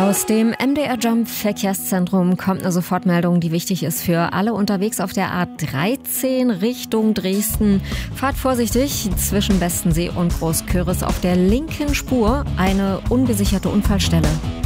Aus dem MDR Jump Verkehrszentrum kommt eine Sofortmeldung, die wichtig ist für alle unterwegs auf der A13 Richtung Dresden. Fahrt vorsichtig, zwischen Bestensee und Großküritz auf der linken Spur eine ungesicherte Unfallstelle.